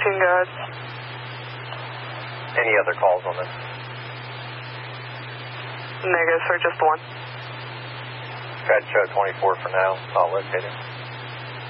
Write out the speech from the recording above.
16 guys. Any other calls on this? Negative, sir, just one. Got show 24 for now. I'll locate him.